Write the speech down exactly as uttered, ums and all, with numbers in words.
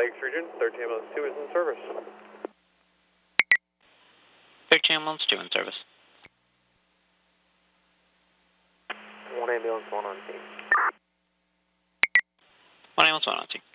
Lakes Region, thirteen Ambulance two is in service. thirteen Ambulance two in service. one Ambulance one on team. one Ambulance one on team.